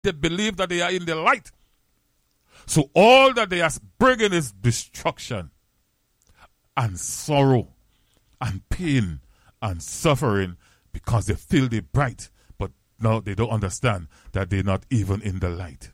They believe that they are in the light. So all that they are bringing is destruction and sorrow and pain and suffering because they feel they're bright, but now they don't understand that they're not even in the light.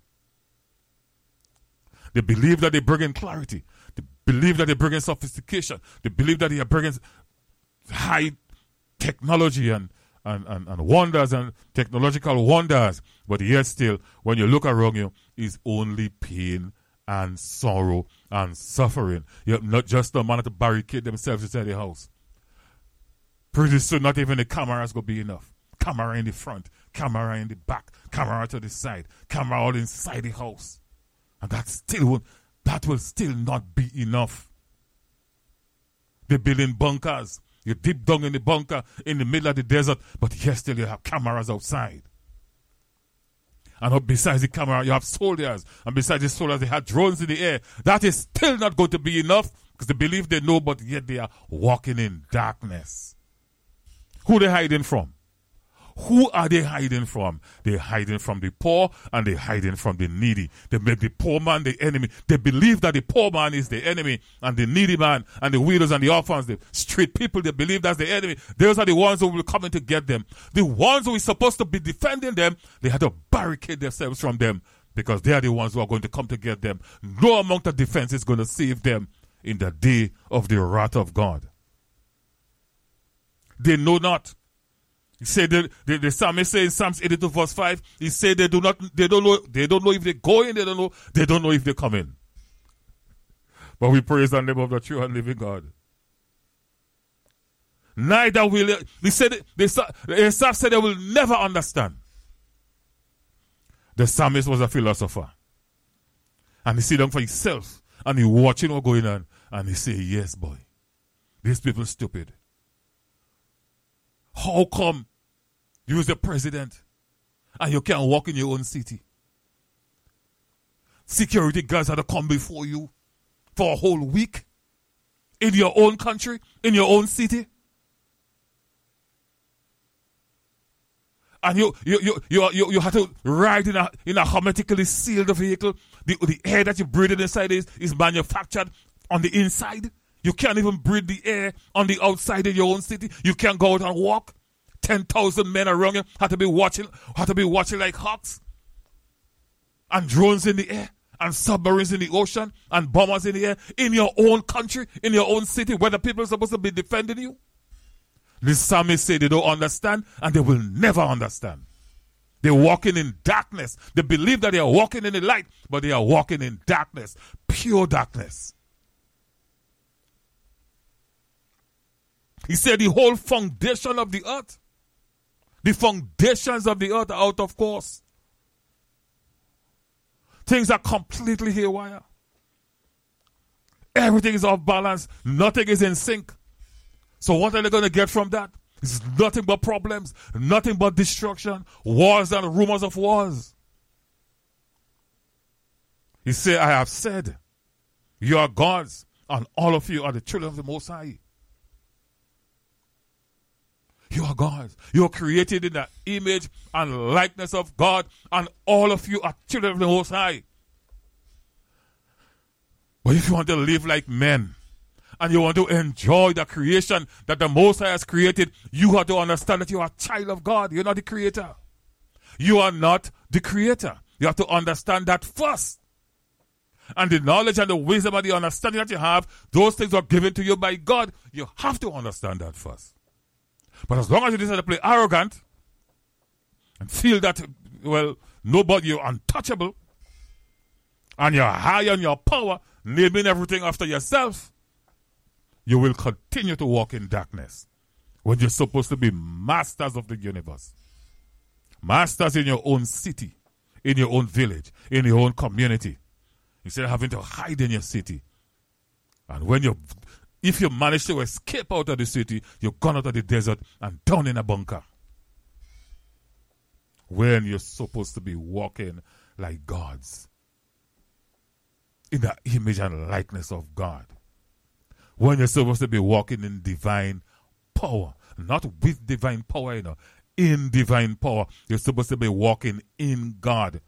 They believe that they bring in clarity. They believe that they bring in sophistication. They believe that they are bringing high technology and wonders and technological wonders. But yet still, when you look around you, it's only pain and sorrow and suffering. You have not just a man to barricade themselves inside the house. Pretty soon, not even the cameras will be enough. Camera in the front, camera in the back, camera to the side, camera all inside the house. And that will still not be enough. They build in bunkers. You deep down in the bunker in the middle of the desert, but yet still you have cameras outside. And besides the camera, you have soldiers. And besides the soldiers, they have drones in the air. That is still not going to be enough because they believe they know, but yet they are walking in darkness. Who are they hiding from? Who are they hiding from? They're hiding from the poor and they're hiding from the needy. They make the poor man the enemy. They believe that the poor man is the enemy and the needy man and the widows and the orphans, the street people, they believe that's the enemy. Those are the ones who will come in to get them. The ones who are supposed to be defending them, they had to barricade themselves from them because they are the ones who are going to come to get them. No amount of defense is going to save them in the day of the wrath of God. They know not. He said the psalmist says in Psalms 82 verse 5, he said they don't know if they go in, they don't know if they come in. But we praise the name of the true and living God. Neither will he said the psalmist said they will never understand. The psalmist was a philosopher. And he sit down for himself and he watching what's going on and he say, yes, boy, these people stupid. How come you is the president and you can't walk in your own city? Security guards had to come before you for a whole week in your own country, in your own city. And you have to ride in a hermetically sealed vehicle. The air that you breathe inside is manufactured on the inside. You can't even breathe the air on the outside of your own city. You can't go out and walk. 10,000 men around you have to be watching like hawks. And drones in the air, and submarines in the ocean, and bombers in the air, in your own country, in your own city, where the people are supposed to be defending you. The psalmist say they don't understand, and they will never understand. They're walking in darkness. They believe that they are walking in the light, but they are walking in darkness, pure darkness. He said the whole foundation of the earth, the foundations of the earth are out of course. Things are completely haywire. Everything is off balance. Nothing is in sync. So what are they going to get from that? It's nothing but problems, nothing but destruction, wars and rumors of wars. He said, I have said, you are gods, and all of you are the children of the Most High. You are gods. You are created in the image and likeness of God, and all of you are children of the Most High. But if you want to live like men, and you want to enjoy the creation that the Most High has created, you have to understand that you are a child of God. You're not the creator. You are not the creator. You have to understand that first. And the knowledge and the wisdom and the understanding that you have, those things are given to you by God. You have to understand that first. But as long as you decide to play arrogant and feel that, well, nobody, you're untouchable, and you're high on your power, naming everything after yourself, you will continue to walk in darkness when you're supposed to be masters of the universe. Masters in your own city, in your own village, in your own community, instead of having to hide in your city. And if you manage to escape out of the city, you're gone out of the desert and down in a bunker. When you're supposed to be walking like gods, in the image and likeness of God. When you're supposed to be walking in divine power, not with divine power, in divine power. You're supposed to be walking in God.